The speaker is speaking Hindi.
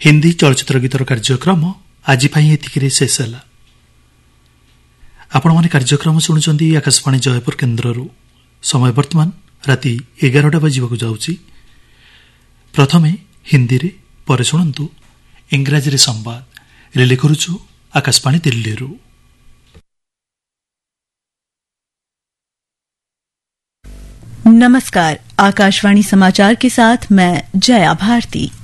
हिंदी चलचित्र गीतर कार्यक्रम आज एतिकिरे शेष है। आपण माने कार्यक्रम शुणुचंदी आकाशवाणी जयपुर केन्द्ररू। समय वर्तमान राति 11टा बजिବାକୁ ଯାଉଛି। प्रथमे हिंदी रे परे शुणंतु इंग्राजी रे संवाद। रिले करूछु आकाशवाणी दिल्ली रू। नमस्कार, आकाशवाणी समाचार के साथ मैं जया भारती।